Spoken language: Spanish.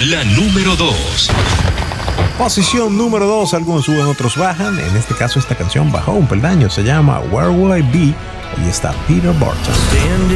La número 2. Posición número 2, algunos suben, otros bajan. En este caso esta canción bajó un peldaño, se llama Where Will I Be. Ahí está Peter Barton.